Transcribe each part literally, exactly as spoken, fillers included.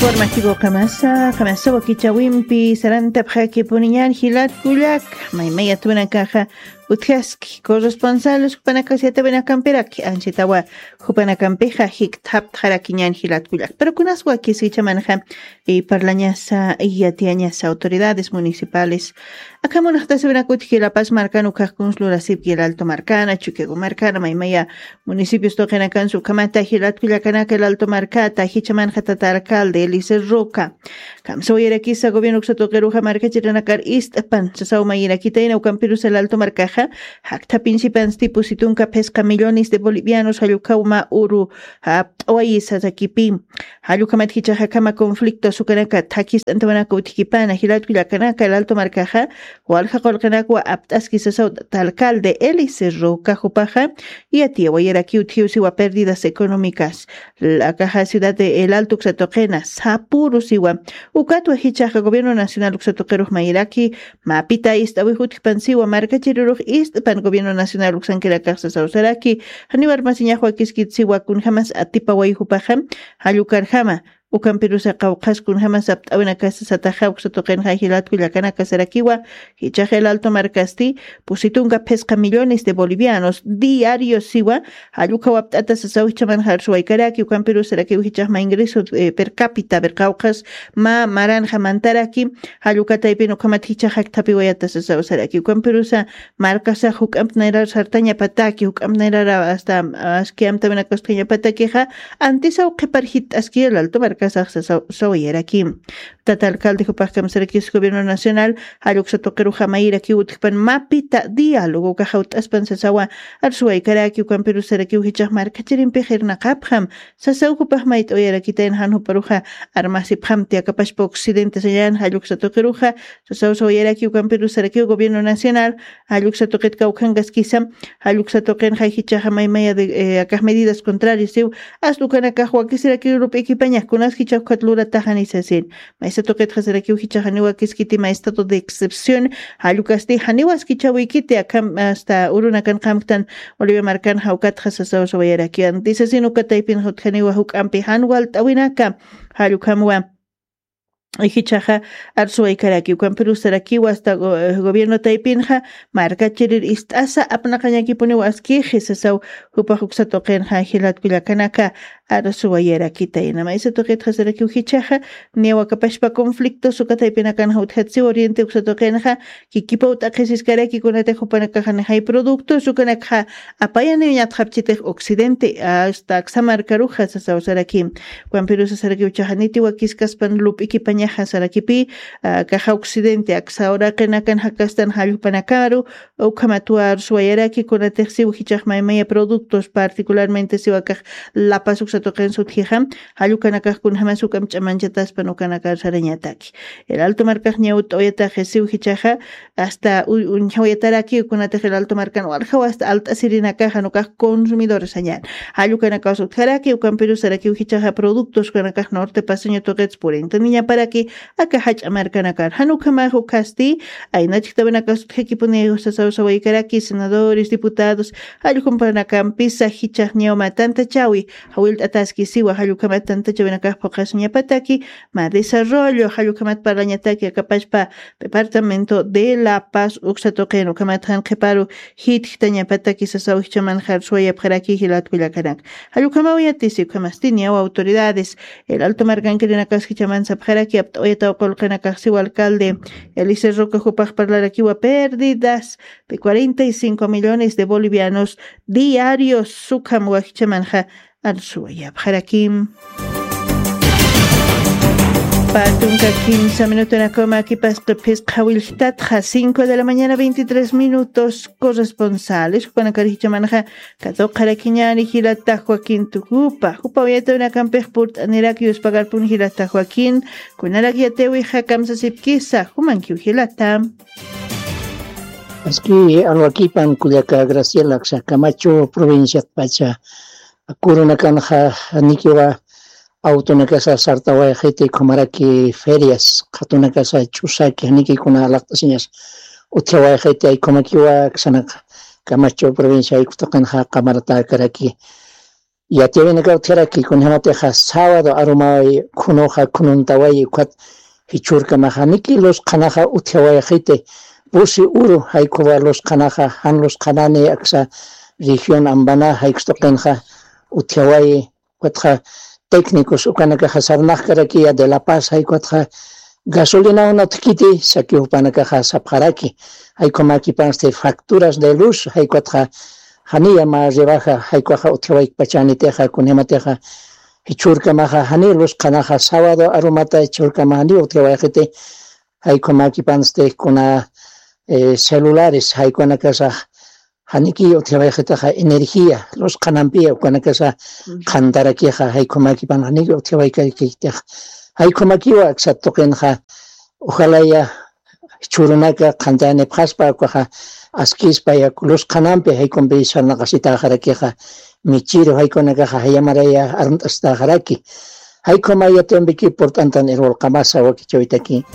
informativo kamasa kamasa wakicha wimpi saranta bjaki puniñan hilat kulak maymaya tuna caja utjaski corresponsales hupanakasiata benacamperaki anchitawa hupanacampeja hiktap jaraquiñan hilat kulak pero kunas wakisicha manja y parlañasa y atiañas autoridades municipales acá monachtas benacuti La Paz marcano cajkunslurasip y el Alto Marcana Chuquego Marcana maymaya municipios tojenacan su kamata hilat kulakanaca el Alto Marcata hichamanja tatarcal de Elise Roca. Kamsoyera kisa gobierno xatoqueruja marca chiranakar istpan sasauma irakitaina ucampirus el Alto Marcaja hakta principans tipos itunca pesca millones de bolivianos hayukauma uru oaisa zakipim hayukamat hichahakama conflicto sukanaka takis antabanaka utikipana hilatkuyakanaka el Alto Marcaja walja colcanakwa aptaski sasau alcalde Elise Roca jupaja y atiawayera kiutiusiwa pérdidas económicas la caja ciudad de El Alto Xatoquena Sapuru siwa ukatwa hichaja gobierno nacional uxatoqueruj mairaki mapita istawihutik pansiwa marca chiruruj istpan gobierno nacional uxanquera casa sausaraki hanibar masiñajwa kiskit siwa kun jamas atipa wayhupajam hayukarjama ukampirusa qawqas kun jamas aptawena casa sataja uxatoqen hilat kulakana kasarakiwa hichaja El Alto Marcasti pusitunga pesca millones de bolivianos diarios siwa hayuka waptata sasawchaman harsuaykaraki ukampirusa raki hichajma ingresos eh, per cápita ver qawqas ma maranja mantaraki hayuka taipino kamat hichaja tapiwayata sasawsaraki ukampirusa marcasa hukampnairar sartaña pataki hukampnairar hasta askiamtamena kostqaña patakija antes auqeparhit aski El Alto Marcasti soyera aquí tata alcalde jupajkam serakis gobierno nacional haluksa toqueruja maira ki utpan mapita diálogo kajaut aspan sasawa arsuay karaki ukampiru seraki uhichah marca chirin pejerna kapjam sasaw jupaj mait oyera kitain hanhu paruja armasi phamtia kapashpo occidente sayan haluksa toqueruja sasaw soyera ki ukampiru seraki gobierno nacional haluksa toquet kaukangas kisam haluksa toquen hichah maymaya de acá medidas contrarias siu astukana kajwa kisiraki grupo equipañas kunas hichahkatlura tajanisasin maisa toquet hasaraki uhichahaniwa kiskiti maestado de excepción halukasti haniwas kichawikiti akam hasta uruna kan kamtan Bolivia marcan haukat hasasaw sobayaraki antisasin ukataipin hothaniwa hukampi hanwal tawinaka halukamwa hichaja arsuay karaki ukampiru saraki hasta gobierno taipinja marca chirir istasa apnaqañaki pone waski hisasaw hupajuksa toqenja hilat pilakanaka arsuayera kitaina maisa toqet hasaraki uhichaja newa kapashpa conflicto sukataipina kan hauthatsi oriente uksa toqenja kikipa utaqesis karaki kunate jupanakaja hay productos sukanakja apayane ñatjapchitej occidente hasta xamarkaruja sasaw saraki ukampiru saraki uchajaniti wakiskaspan lup ikipaña hasarakipi caja occidente axaora kenakan hakastan halupanakaru o kamatuar suayaraki kunatexi uhichaj maymaya productos particularmente siwakaj La Paz uxatoqen sutjijam halukanakaj kun hamasukam chamanchatas panukanakar sarañataki El Alto Marcaj ñaut oyata jesi uhichaja hasta unyawayataraki kunatej El Alto Marcan warja hasta alta sirinakaja nukaj consumidores añan halukanakaj sutjaraki ukampiru saraki uhichaja productos kanakaj norte paseño toqets purenta niña para que acá hach amarcanakar hanukamajo casti ainachiktabenakasut hekipone sasawsawaykaraki senadores diputados hallukumpanakampisa hichajñawma tanta chawi hawil ataski siwa hallukamat tanta chawenakaj pokasña pataki ma desarrollo hallukamat parlañataki akapashpa departamento de La Paz uxatoqeno kamat hanqeparu hitktaña pataki sasawihchamanjar suayapjaraki hilatkullakanak hallukamawiyatisi kamastiña o autoridades El Alto Marcan kirinakas hichaman sapjaraki oyata okolqena kajsiwa alcalde Elise Roca jupaj parlarakiwa pérdidas de cuarenta y cinco millones de bolivianos diarios sukam wahichamanha arsuaya bjarakim Patunca quince minutos en la coma aquí pastor Pescawiltatja cinco de la mañana veintitrés minutos corresponsales con la caricha manja Cato Caraquiñani Gilata Joaquín Tucupa Jupa Oyeta una campej purt anirakius pagar pun Gilata Joaquín con aragiatewi hakam sasipkisa Jumankiu Gilata Aquí algo aquí pan Culiaca Graciela Camacho provincia Pacha Curuna Canja Nikiwa auto na casa sartawa gente comaraki ferias katuna casa chusaki niki kuna lactasiñas utlawa gente ay komakiwa sana Camacho provincia ay kutokan ha kamarata karaki ya te viene que tera ki con hema teja sábado arumai kunoja kununtawai kwat hichurka mahaniki los kanaja utiawai jite busi uru haikuwa los kanaja han los kanane aksa región ambana haikstokenja utiawai kwatja técnicos ukanaka hasarnajkaraki de La Paz haikwatja gasolina una tikiti saki upanaka hasapharaki haikomaki panste facturas de luz haikwatja hania ma rebaja haikwaja utiawai pachani teja kunema teja hichurka maha hani los kanaja sábado arumata hichurka mahani utiawai jite haikomaki panste kuna eh, celulares haikwana casa haniki utiawai jite energía los kanampia kuna casa khandara ha haikomaki pan haniki utiawai kite haikomaki wa exacto kenja ojalá ya churunaka khandane phaspa kwa askis paya los kanampe haikombe sarna kasita harakeja michiro haikonaka hayamaraya armasta haraki haikomaya tombiki portantan erol kamasa wakichoitaki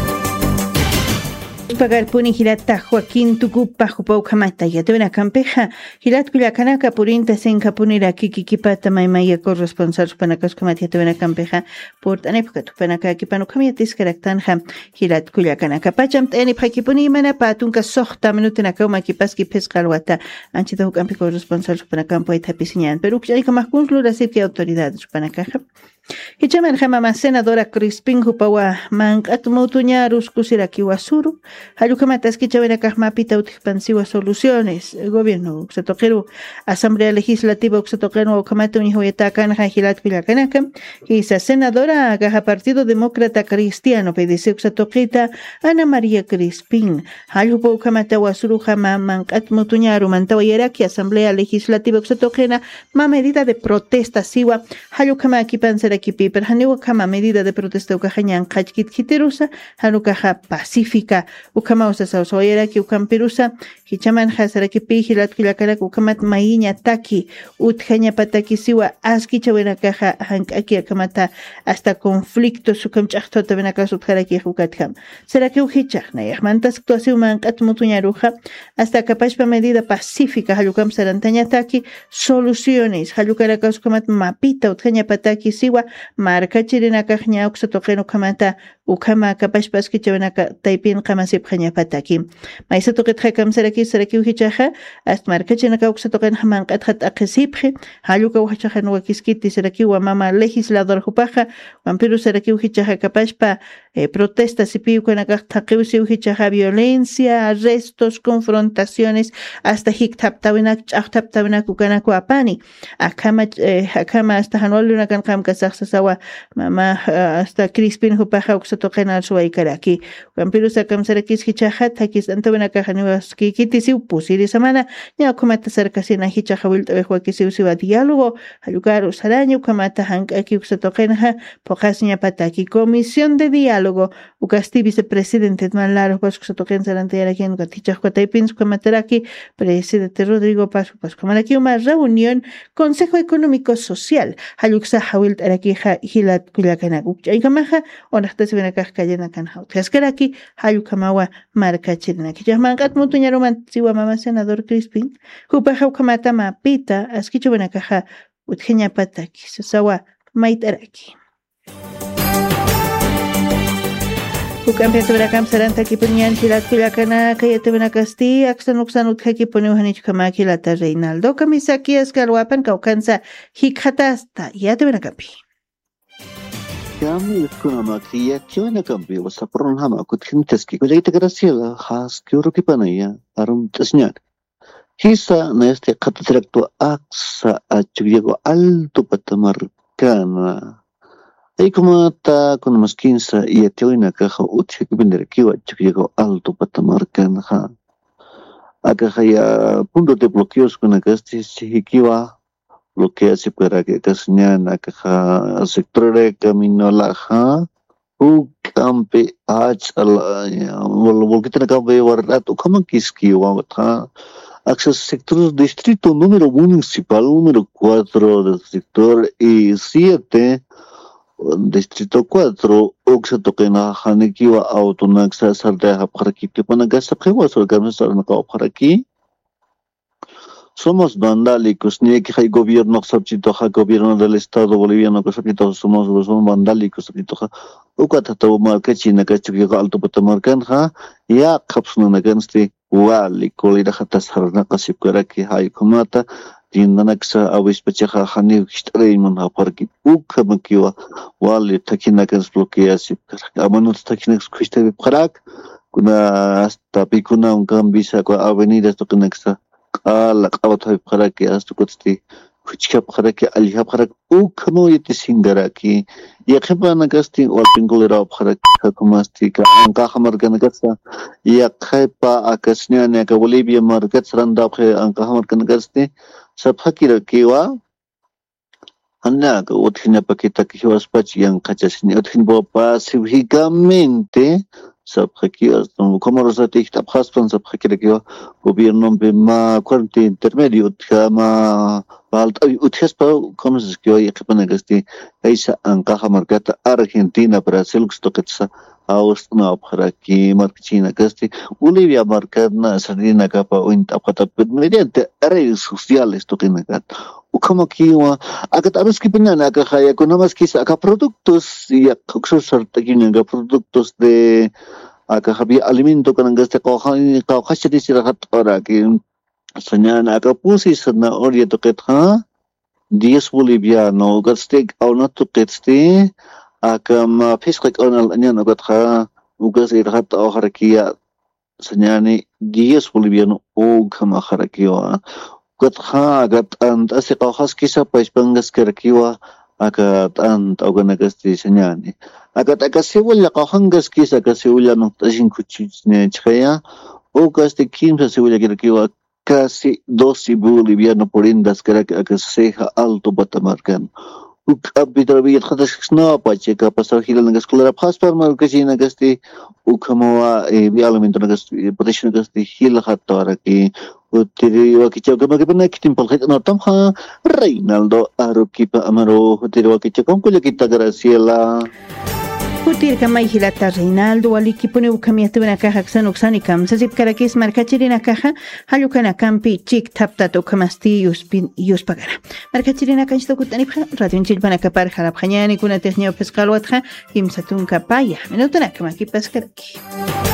pagar puni hilata Joaquín Tucupa Jupau Kamata ya te ven a campeja hilat kuya kanaka purinta sen kapunira kiki kipata maimaya corresponsal supanakas kamati te ven a campeja por tanepa tu panaka kipanu kamiatis karaktanja hilat kuya kanaka pacham tani pakipuni mana patunka sohta minutina kama kipaski pescalwata anchita hukampi corresponsal supanakampo eta pisinyan pero kya kama kunslura sitio autoridad supanakaja Hichaman jamama senadora Crispin Jupawa mankat mutuña ruskusira kiwasuru hayukamatas kichavera kahmapita utixpansiwa soluciones el gobierno uxatoquero asamblea legislativa uxatoquero ukamata unihoyatakan hajilat pilakanaka esa senadora agaja partido demócrata cristiano pedise uxatoquita Ana María Crispin hayupa ukamata wasuru jama mankat mutuña rumantawa yeraki asamblea legislativa uxatoquena ma medida de protesta siwa hayukama kipansera kipi perhaniwa kama medida de protesta ukahanyan kachkit kiterusa hanukaha pacífica ukama usa soyera ki ukampirusa hichaman hasara kipi hilat kilakarak ukamat maiña taki uthanya pataki siwa aski chawena kaha hankaki akamata hasta conflicto sukamchachto tabena kasu tharaki hukatkam será que uhichakna yahmantas actuación mankat mutuñaruja hasta capazpa medida pacífica halukam sarantaña taki soluciones halukarakas ukamat mapita uthanya pataki siwa marca chirina kajña uxatoqeno kamata ukama kapashpas kichawanaka taipin qamasip qhaña pataki maisa toqitqa kamsaraki saraki uhichaja hasta marca chinaka uxatoqen hamanqatqat aqisipji haluka uhichaja nuwakiskiti saraki wa mama legislador hupaja wampiru saraki uhichaja kapashpa eh, protesta sipi ukanaka taqiusi uhichaja violencia arrestos confrontaciones hasta hiktaptawinak ch'aqtaptawinak ukanaku apani akama eh, akama hasta hanwaluna kan qamka sawa mama hasta Crispin hupaja uxatoqena suwaykaraki wampiru sakamsarakis hichaja takis antawina kahaniwaski kitisi upusiri samana nya kumata sarkasina hichaja wiltawe huakisi siwa diálogo halugar usaraño kumata hankaki uxatoqena pokasña pataki comisión de diálogo ukasti vicepresidente manlaro pas uxatoqen sarantera quien gatichajko taipins kumataraki presidente Rodrigo Paz pas kumaraki una reunión Consejo Económico Social haluksa hawil arakiha hilat kulakana ukchaykamaha onahtas venakaj kayena kanha utjaskaraki hayukamawa marca chirinaki jahmanqat mutuñaruman siwa mama senador Crispin hupaja ukamata mapita askichu venakaja utjeña pataki sawa maitaraki Ukampe sobrakam saranta kipunyan hilat kulakana kayete venakasti aksanuksan utkaki punuhanich kamaki lata Reinaldo kamisaki askalwapan kaukansa hikhatasta yate venakapi Kami kuna makia kiona kambi wasa pron hama kutkin teski ko jayte graciela has kyuru kipanaya arum tasnyan hisa na este khat directo aksa achugego alto patamarkana ay como ta con más quince y ationa caja uchi que vender aquí wa achugego alto patamarkana ha akaja ya punto de bloqueos con agasti hikiwa lo que hace para que casñana caja sector de camino laja u campe ach al vol que tiene que ver verdad o como que esqui o ta acceso sector distrito número municipal número cuatro del sector y siete distrito cuatro oxato que na hanikiwa autonaxa salda para aquí que pone gas que va sobre que me sale para aquí somos vandálicos, ni que hay gobierno sabchitoja, gobierno del Estado boliviano que sabchitoja, somos somos vandálicos sabchitoja. Ukata to marca China que chukiga alto patamarkan ha, ya kapsuna nagansti wali kolida hatas harna kasip karaki hay kumata, dinanaksa awis pachaha hani kishtrayman ha parki uka makiwa wali takina kan bloqueasi, amanut takina kushtabi parak, kuna hasta pikuna un cambisa kwa avenida to connexa. قال قوت هاي بخراكي أستوكتي كوتشكاب بخراكي أليها بخراك أو كمو يتسين غراكي يقبا نغستي والبنقل راو بخراكي كاكماستي كأنقا خمرقا نغستا يقبا أكسنيا نيكا وليبيا مرقت سراندا بخي أنقا خمرقا نغستي سبحكي ركيوا هناك وتخينا باكيتا كيوا سباتي ينقاجسني وتخين بوبا سيبهيغامنتي subjetivas, como los artistas pasan subjetivas, gobierno bema cuarenta intermedio, kama balta uthes pa como se que hoy que pone que este esa ancaja marcata Argentina, Brasil que toquetsa Austria para que marquina que este Bolivia marcana salina capa o intapata mediante redes sociales toquena gat como que wa agat aros que pena acá haya con más que acá productos y acá sartaquina productos de acá había alimento que nangaste cojan cojan se rahat para que señala acá pusi sana oria toquet ha diez boliviano gastek au not toquetste acá ma pesquek onal anyano gatha ugas irhat au harakia señani diez boliviano o kama harakiwa gatha gat and asiqa khas kisa pais bangas kerkiwa aka ant au ganagasti señani aka takasiwala qahangas kisa kasiwala no tajin kuchine chaya o gaste kimsa siwala kerkiwa casi doce boliviano por indas que que seja alto batamarcan u capital خدش سنا pache ka pasar hila ngas klara passport mar kachina gasti u kamawa e bialamento ngas position gasti hila khatara ki u tiri wa kicha kama ke bana kitim pal khit na tam ha Reinaldo Aroquipa Amaro tiri wa kicha kom kula kita Graciela Hutir kama ihilata Reinaldo waliki pone ukamiatu na caja xano xanikam sasip karakis markachirina caja halukana campi chik taptat ukamasti yuspin yuspagara markachirina kanchto kutani radio inchilpana kapar halapkhanyani kuna technio peskalwatha imsatun kapaya minutana kama ki peskaraki